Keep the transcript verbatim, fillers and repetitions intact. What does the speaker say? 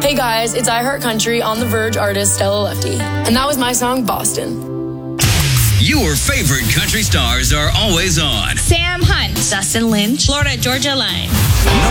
Hey guys, it's I Heart Country on The Verge artist Stella Lefty. And that was my song, Boston. Your favorite country stars are always on. Sam Hunt, Dustin Lynch, Florida Georgia Line.